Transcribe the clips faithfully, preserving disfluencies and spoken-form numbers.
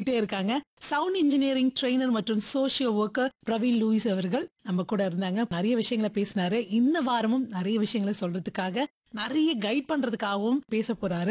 பேசிக்கிட்டே இருக்காங்க. Sound engineering trainer மற்றும் சோஷியோ ஒர்க்கர் பிரவீன் லூயிஸ் அவர்கள் நம்ம கூட இருந்தாங்க. நிறைய விஷயங்கள பேசினாரு. இந்த வாரமும் நிறைய விஷயங்கள சொல்றதுக்காக, நிறைய கைட் பண்றதுக்காகவும் பேச போறாரு.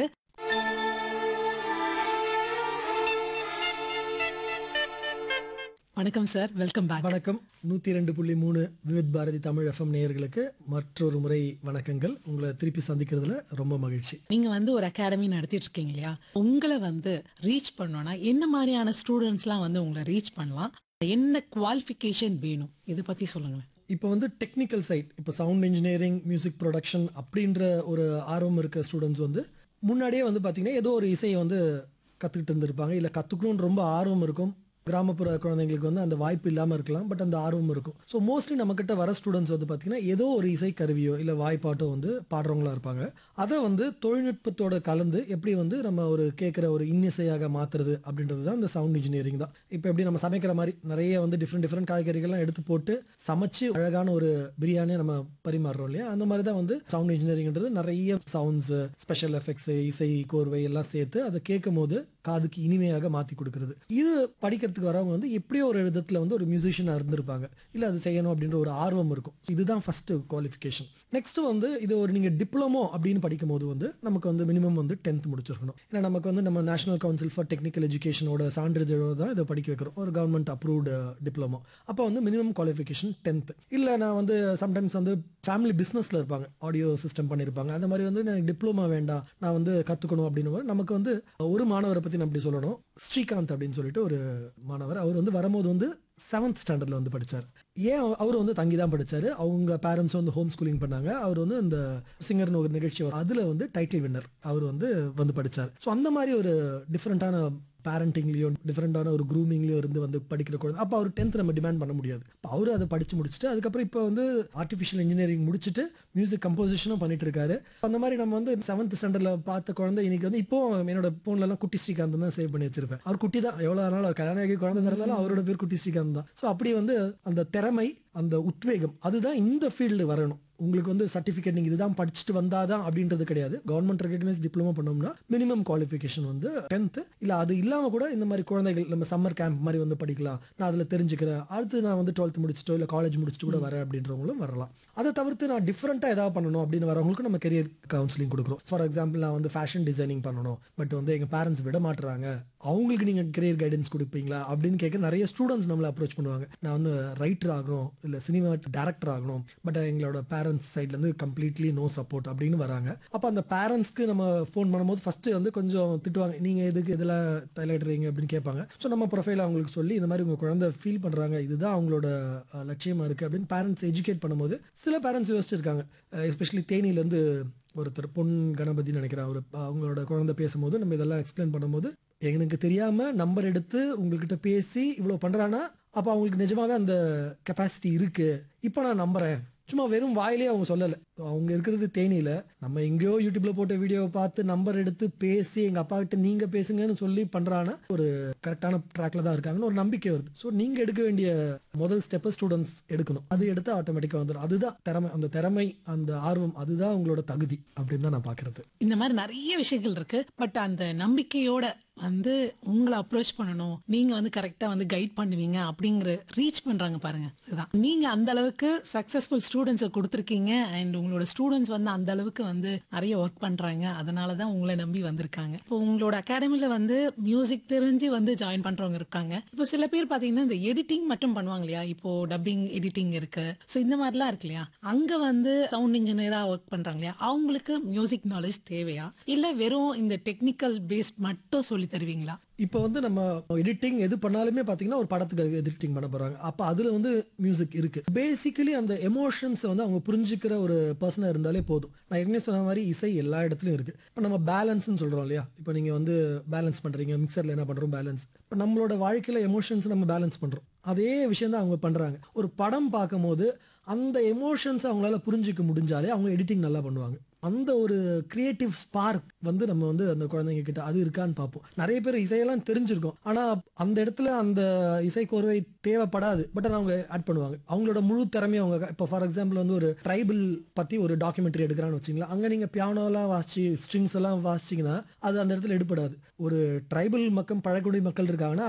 வணக்கம் சார். Welcome back. வணக்கம். நூற்றி இரண்டு புள்ளி மூணு விவித் பாரதி தமிழ் எஃப்எம் நேயர்களுக்கு மற்றொரு முறை வணக்கங்கள். உங்களை திருப்பி சந்திக்கிறதுல ரொம்ப மகிழ்ச்சி. நீங்க வந்து ஒரு அகாடமி நடத்திட்டு இருக்கீங்க இல்லையா? உங்களை வந்து ரீச் பண்ணணும்னா என்ன மாதிரியான ஸ்டூடெண்ட்ஸ்லாம் வந்து உங்களை ரீச் பண்ணலாம்? என்ன குவாலிஃபிகேஷன் வேணும்? இதை பத்தி சொல்லுங்களேன். இப்போ வந்து டெக்னிக்கல் சைட், இப்போ சவுண்ட் இன்ஜினியரிங், மியூசிக் ப்ரொடக்ஷன் அப்படின்ற ஒரு ஆர்வம் இருக்க ஸ்டூடெண்ட்ஸ் வந்து முன்னாடியே வந்து பார்த்தீங்கன்னா ஏதோ ஒரு இசையை வந்து கற்றுக்கிட்டு இருந்திருப்பாங்க, இல்லை கற்றுக்கணுன்னு ரொம்ப ஆர்வம் இருக்கும். கிராமப்புற குழந்தைங்களுக்கு வந்து அந்த வாய்ப்பு இல்லாமல் இருக்கலாம், பட் அந்த ஆர்வம் இருக்கும். ஸோ மோஸ்ட்லி நம்மக்கிட்ட வர ஸ்டூடெண்ட்ஸ் வந்து பார்த்திங்கன்னா ஏதோ ஒரு இசை கருவியோ இல்லை வாய்ப்பாட்டோ வந்து பாடுறவங்களா இருப்பாங்க. அதை வந்து தொழில்நுட்பத்தோட கலந்து எப்படி வந்து நம்ம ஒரு கேட்குற ஒரு இன்னிசையாக மாற்றுறது அப்படின்றது தான் இந்த சவுண்ட் இன்ஜினியரிங் தான். இப்போ எப்படி நம்ம சமைக்கிற மாதிரி நிறைய வந்து டிஃப்ரெண்ட் டிஃப்ரெண்ட் காய்கறிகள்லாம் எடுத்து போட்டு சமைச்சு அழகான ஒரு பிரியாணியை நம்ம பரிமாறுறோம் இல்லையா? அந்த மாதிரி தான் வந்து சவுண்ட் இன்ஜினியரிங்ன்றது நிறைய சவுண்ட்ஸு, ஸ்பெஷல் எஃபெக்ட்ஸு, இசை கோர்வை எல்லாம் சேர்த்து அதை கேட்கும் போது காதுக்கு இனிமையாக மாற்றி கொடுக்குறது. இது படிக்கிறதுக்கு வரவங்க வந்து எப்படியோ ஒரு விதத்தில் வந்து ஒரு மியூசிஷியனாக இருந்திருப்பாங்க, இல்லை அது செய்யணும் அப்படின்ற ஒரு ஆர்வம் இருக்கும். இதுதான் ஃபர்ஸ்ட் குவாலிஃபிகேஷன். நெக்ஸ்ட் வந்து இது ஒரு நீங்கள் டிப்ளமோ அப்படின்னு படிக்கும் போது வந்து நமக்கு வந்து மினிமம் வந்து டென்த் முடிச்சிருக்கணும். ஏன்னா நமக்கு வந்து நம்ம நேஷனல் கவுன்சில் ஃபார் டெக்னிக்கல் எஜுகேஷனோட சான்றிதழோட தான் இதை படிக்க வைக்கிறோம், ஒரு கவர்மெண்ட் அப்ரூவ்டு டிப்ளமோ. அப்போ வந்து மினிமம் குவாலிஃபிகேஷன் டென்த். இல்லை நான் வந்து சம்டைம்ஸ் வந்து ஃபேமிலி பிஸ்னஸில் இருப்பாங்க, ஆடியோ சிஸ்டம் பண்ணியிருப்பாங்க, அந்த மாதிரி வந்து எனக்கு டிப்ளமா வேண்டாம், நான் வந்து கற்றுக்கணும் அப்படின்னு நமக்கு வந்து ஒரு மாணவரை பற்றி நான் அப்படி சொல்லணும். ஸ்ரீகாந்த் அப்படின்னு சொல்லிட்டு ஒரு மாணவர். அவர் வந்து வரும்போது வந்து செவன்த் ஸ்டாண்டர்டில் வந்து படித்தார். ஏன் அவர் வந்து தங்கி தான் படித்தார். அவங்க பேரண்ட்ஸ் வந்து ஹோம் ஸ்கூலிங் பண்ணாங்க. அவர் வந்து இந்த சிங்கர்னு ஒரு நிகழ்ச்சி வரும், அதில் வந்து டைட்டில் வின்னர் அவர் வந்து வந்து படித்தார். ஸோ அந்த மாதிரி ஒரு டிஃப்ரெண்ட்டான பேரண்டிங்லேயும் டிஃப்ரெண்டான ஒரு க்ரூமிங்லேயும் இருந்து வந்து படிக்கிற குழந்தை. அப்போ அவர் டென்த் நம்ம டிமாண்ட் பண்ண முடியாது. இப்போ அவரு அதை படித்து முடிச்சுட்டு அதுக்கப்புறம் இப்போ வந்து ஆர்டிஃபிஷியல் இன்ஜினியரிங் முடிச்சுட்டு மியூசிக் கம்போசிஷனும் பண்ணிட்டு இருக்காரு. அந்த மாதிரி நம்ம வந்து செவன்த் ஸ்டாண்டர்டில் பார்த்த குழந்தை இன்னைக்கு வந்து இப்போ என்னோட ஃபோன்லலாம் குட்டி ஸ்ரீகாந்த் தான் சேவ் பண்ணி வச்சிருப்பேன். அவர் குட்டி தான், எவ்வளோ நாள் கல்யாணம் ஆகி குழந்தை பிறந்தாலும் அவரோட பேர் குட்டி ஸ்ரீகாந்த் தான். ஸோ அப்படி வந்து அந்த திறமை, அந்த உத்வேகம், அதுதான் இந்த ஃபீல்டு வரணும். உங்களுக்கு வந்து சர்டிஃபிகேட் நீங்கள் இதுதான் படிச்சுட்டு வந்தாதான் அப்படின்றது கிடையாது. கவர்மெண்ட் ரெகக்னைஸ் டிப்ளமோ பண்ணோம்னா மினிமம் குவாலிஃபிகேஷன் வந்து டென்த்து. இல்லை அது இல்லாமல் கூட இந்த மாதிரி குழந்தைகள் நம்ம சம்மர் கேம்ப் மாதிரி வந்து படிக்கலாம், நான் அதில் தெரிஞ்சுக்கிறேன், அடுத்து நான் வந்து டுவெல்த் முடிச்சுட்டோ இல்லை காலேஜ் முடிச்சுட்டு கூட வரேன் அப்படின்றவங்களும் வரலாம். அதை தவிர்த்து நான் டிஃப்ரெண்ட்டாக ஏதாவது பண்ணணும் அப்படின்னு வரவங்களுக்கு நம்ம கெரியர் கவுன்சிலிங் கொடுக்குறோம். ஃபார் எக்ஸாம்பிள் நான் வந்து ஃபேஷன் டிசைனிங் பண்ணணும், பட் வந்து எங்கள் பேரண்ட்ஸ் விட மாட்டுறாங்க, அவங்களுக்கு நீங்கள் கெரியர் கைடன்ஸ் கொடுப்பீங்களா அப்படின்னு கேட்க நிறைய ஸ்டூடெண்ட்ஸ் நம்மளை அப்ரோச் பண்ணுவாங்க. நான் வந்து ரைட்டர் ஆகணும், இல்லை சினிமா டேரக்டர் ஆகணும், பட் எங்களோட பேரண்ட்ஸ் சைட்லேருந்து கம்ப்ளீட்லி நோ சப்போர்ட் அப்படின்னு வராங்க. அப்போ அந்த பேரண்ட்ஸ்க்கு நம்ம ஃபோன் பண்ணும்போது ஃபஸ்ட்டு வந்து கொஞ்சம் திட்டுவாங்க, நீங்கள் எதுக்கு இதெல்லாம் தலையிடுறீங்க அப்படின்னு கேட்பாங்க. ஸோ நம்ம ப்ரொஃபைல் அவங்களுக்கு சொல்லி இந்த மாதிரி உங்கள் குழந்தை ஃபீல் பண்ணுறாங்க, இதுதான் அவங்களோட லட்சியமாக இருக்குது அப்படின்னு பேரண்ட்ஸ் எஜுகேட் பண்ணும்போது சில பேரண்ட்ஸ் யோசிச்சிருக்காங்க. எஸ்பெஷலி தேனியிலேருந்து ஒருத்தர் பொன் கணபதினு நினைக்கிறேன், அவர் அவங்களோட குழந்தை பேசும்போது நம்ம இதெல்லாம் எக்ஸ்பிளைன் பண்ணும்போது, எனக்கு தெரியாமல் நம்பர் எடுத்து உங்கள்கிட்ட பேசி இவ்வளோ பண்ணுறான்னா அப்போ அவங்களுக்கு நிஜமாவே அந்த கெப்பாசிட்டி இருக்குது, இப்போ நான் நம்புகிறேன். சும்மா வெறும் வாயிலே அவங்க சொல்லலை. அவங்க இருக்கிறது தேனியில், நம்ம எங்கேயோ யூடியூப்ல போட்ட வீடியோவை பார்த்து நம்பர் எடுத்து பேசி எங்கள் அப்பா கிட்ட நீங்கள் பேசுங்கன்னு சொல்லி பண்ணுறான்னா ஒரு கரெக்டான ட்ராக்ல தான் இருக்காங்கன்னு ஒரு நம்பிக்கை வருது. ஸோ நீங்கள் எடுக்க வேண்டிய முதல் ஸ்டெப்பை ஸ்டூடெண்ட்ஸ் எடுக்கணும். அது எடுத்து ஆட்டோமேட்டிக்காக வந்துடும். அதுதான் திறமை, அந்த திறமை, அந்த ஆர்வம், அதுதான் உங்களோட தகுதி அப்படின்னு தான் நான் பார்க்குறது. இந்த மாதிரி நிறைய விஷயங்கள் இருக்கு. பட் அந்த நம்பிக்கையோட வந்து உங்களை அப்ரோச் பண்ணணும், நீங்க வந்து கரெக்டா வந்து கைட் பண்ணுவீங்க அப்படிங்கிற ரீச் பண்றாங்க பாருங்க. இதுதான் நீங்க அந்த அளவுக்கு சக்சஸ்ஃபுல் ஸ்டூடெண்ட்ஸை கொடுத்துருக்கீங்க. அண்ட் உங்களோட ஸ்டூடெண்ட்ஸ் வந்து அந்த அளவுக்கு வந்து நிறைய ஒர்க் பண்றாங்க. அதனாலதான் உங்களை நம்பி வந்திருக்காங்க. இப்போ உங்களோட அகாடமில வந்து மியூசிக் தெரிஞ்சு வந்து ஜாயின் பண்றவங்க இருக்காங்க. இப்போ சில பேர் பாத்தீங்கன்னா இந்த எடிட்டிங் மட்டும் பண்ணுவாங்க இல்லையா? இப்போ டப்பிங் எடிட்டிங் இருக்கு, ஸோ இந்த மாதிரிலாம் இருக்கு இல்லையா? அங்க வந்து சவுண்ட் இன்ஜினியரா ஒர்க் பண்றாங்க இல்லையா? அவங்களுக்கு மியூசிக் நாலேஜ் தேவையா, இல்ல வெறும் இந்த டெக்னிக்கல் பேஸ்ட் மட்டும் சொல்லி தருவீங்களா? இப்போ வந்து நம்ம எடிட்டிங் எது பண்ணாலுமே பார்த்தீங்கன்னா ஒரு படத்துக்கு எடிட்டிங் பண்ண போகிறாங்க, அப்போ அதில் வந்து மியூசிக் இருக்குது. பேசிக்கலி அந்த எமோஷன்ஸை வந்து அவங்க புரிஞ்சுக்கிற ஒரு பர்சனாக இருந்தாலே போதும். நான் ஏற்கனவே சொன்ன மாதிரி இசை எல்லா இடத்துலையும் இருக்குது. இப்போ நம்ம பேலன்ஸ்னு சொல்கிறோம் இல்லையா? இப்போ நீங்கள் வந்து பேலன்ஸ் பண்ணுறீங்க, மிக்சரில் என்ன பண்ணுறோம் பேலன்ஸ். இப்போ நம்மளோட வாழ்க்கையில் எமோஷன்ஸ் நம்ம பேலன்ஸ் பண்ணுறோம், அதே விஷயம் தான் அவங்க பண்ணுறாங்க. ஒரு படம் பார்க்கும்போது அந்த எமோஷன்ஸை அவங்களால புரிஞ்சிக்க முடிஞ்சாலே அவங்க எடிட்டிங் நல்லா பண்ணுவாங்க. அந்த ஒரு கிரியேட்டிவ் ஸ்பார்க் வந்து நம்ம வந்து அந்த குழந்தைங்க கிட்ட அது இருக்கான்னு பார்ப்போம். நிறைய பேர் இசையெல்லாம் தெரிஞ்சிருக்கும், ஆனால் அந்த இடத்துல அந்த இசை கோர்வை தேவைப்படாது, பட் அவங்க ஆட் பண்ணுவாங்க. அவங்களோட முழு திறமையை அவங்க இப்போ ஃபார் எக்ஸாம்பிள் வந்து ஒரு ட்ரைபிள் பற்றி ஒரு டாக்குமெண்ட்ரி எடுக்கிறான்னு வச்சிங்களா, அங்கே நீங்கள் பியானோலாம் வாசிச்சு ஸ்ட்ரிங்ஸ் எல்லாம் வாசிச்சிங்கன்னா அது அந்த இடத்துல எடுப்படாது. ஒரு ட்ரைபிள் மக்கள், பழங்குடி மக்கள் இருக்காங்கன்னா